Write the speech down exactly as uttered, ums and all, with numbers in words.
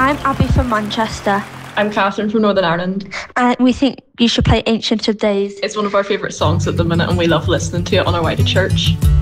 I'm Abby from Manchester. I'm Catherine from Northern Ireland. And we think you should play Ancient of Days. It's one of our favourite songs at the minute and we love listening to it on our way to church.